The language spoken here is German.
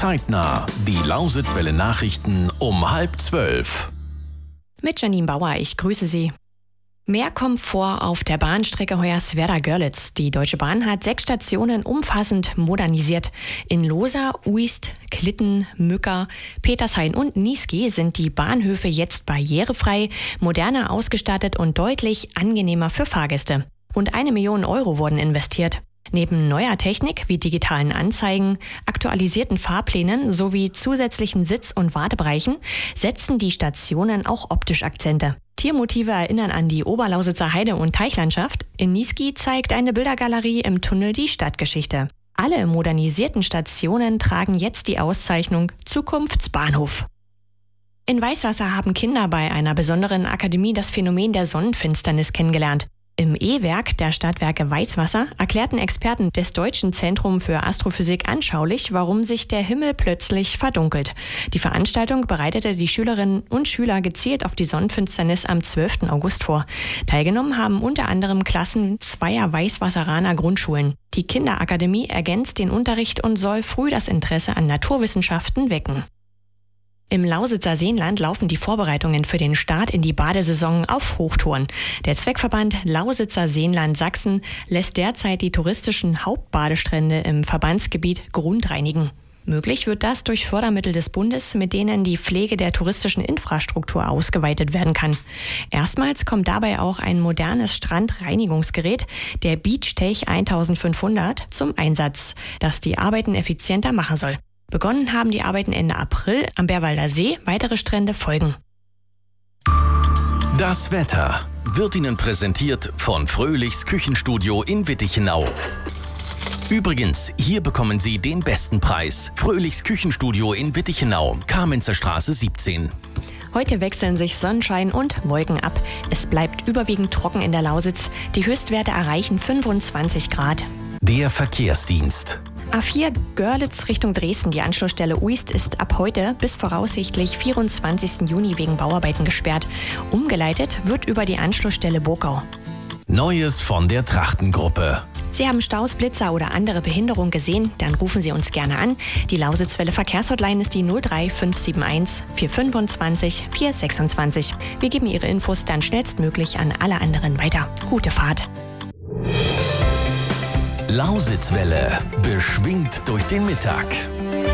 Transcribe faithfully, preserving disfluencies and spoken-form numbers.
Zeitnah, die Lausitzwelle Nachrichten um halb zwölf. Mit Janine Bauer, ich grüße Sie. Mehr Komfort auf der Bahnstrecke Hoyerswerda-Görlitz. Die Deutsche Bahn hat sechs Stationen umfassend modernisiert. In Losa, Uist, Klitten, Mücker, Petershain und Niesky sind die Bahnhöfe jetzt barrierefrei, moderner ausgestattet und deutlich angenehmer für Fahrgäste. Rund eine Million Euro wurden investiert. Neben neuer Technik wie digitalen Anzeigen, aktualisierten Fahrplänen sowie zusätzlichen Sitz- und Wartebereichen setzen die Stationen auch optisch Akzente. Tiermotive erinnern an die Oberlausitzer Heide- und Teichlandschaft. In Niesky zeigt eine Bildergalerie im Tunnel die Stadtgeschichte. Alle modernisierten Stationen tragen jetzt die Auszeichnung Zukunftsbahnhof. In Weißwasser haben Kinder bei einer besonderen Akademie das Phänomen der Sonnenfinsternis kennengelernt. Im E-Werk der Stadtwerke Weißwasser erklärten Experten des Deutschen Zentrums für Astrophysik anschaulich, warum sich der Himmel plötzlich verdunkelt. Die Veranstaltung bereitete die Schülerinnen und Schüler gezielt auf die Sonnenfinsternis am zwölften August vor. Teilgenommen haben unter anderem Klassen zweier Weißwasseraner Grundschulen. Die Kinderakademie ergänzt den Unterricht und soll früh das Interesse an Naturwissenschaften wecken. Im Lausitzer Seenland laufen die Vorbereitungen für den Start in die Badesaison auf Hochtouren. Der Zweckverband Lausitzer Seenland Sachsen lässt derzeit die touristischen Hauptbadestrände im Verbandsgebiet grundreinigen. Möglich wird das durch Fördermittel des Bundes, mit denen die Pflege der touristischen Infrastruktur ausgeweitet werden kann. Erstmals kommt dabei auch ein modernes Strandreinigungsgerät, der Beachtech eintausendfünfhundert, zum Einsatz, das die Arbeiten effizienter machen soll. Begonnen haben die Arbeiten Ende April am Bärwalder See. Weitere Strände folgen. Das Wetter wird Ihnen präsentiert von Fröhlichs Küchenstudio in Wittichenau. Übrigens, hier bekommen Sie den besten Preis. Fröhlichs Küchenstudio in Wittichenau, Kamenzer Straße siebzehn. Heute wechseln sich Sonnenschein und Wolken ab. Es bleibt überwiegend trocken in der Lausitz. Die Höchstwerte erreichen fünfundzwanzig Grad. Der Verkehrsdienst. A vier Görlitz Richtung Dresden. Die Anschlussstelle Uist ist ab heute bis voraussichtlich vierundzwanzigsten Juni wegen Bauarbeiten gesperrt. Umgeleitet wird über die Anschlussstelle Burgau. Neues von der Trachtengruppe. Sie haben Staus, Blitzer oder andere Behinderung gesehen? Dann rufen Sie uns gerne an. Die Lausitzwelle Verkehrshotline ist die null drei fünf sieben eins vier fünfundzwanzig vier sechsundzwanzig. Wir geben Ihre Infos dann schnellstmöglich an alle anderen weiter. Gute Fahrt. Lausitzwelle, beschwingt durch den Mittag.